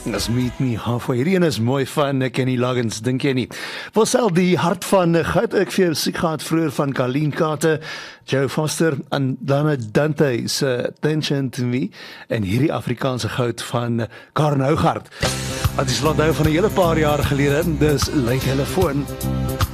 Dis Meet Me Halfway. Hierdie een is mooi van Kenny Loggins, dink jy nie? Wilsel die hart van goud ek vir jou musiek gehad vroeër van Colleen Carter, Joe Foster en Dana Dante se Attention to Me en hierdie Afrikaanse goud van Karen Hougaard. Wat is onthou van 'n hele paar jaar gelede, dis Lei Telefoon.